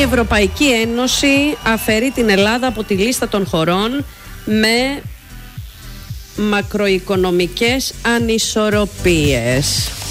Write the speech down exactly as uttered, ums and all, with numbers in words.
Ευρωπαϊκή Ένωση αφαιρεί την Ελλάδα από τη λίστα των χωρών με μακροοικονομικές ανισορροπίες.